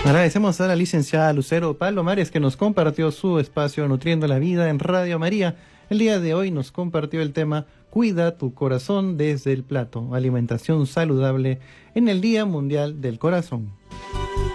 Agradecemos a la licenciada Lucero Palomares que nos compartió su espacio Nutriendo la Vida en Radio María. El día de hoy nos compartió el tema Cuida tu corazón desde el plato, alimentación saludable en el Día Mundial del Corazón.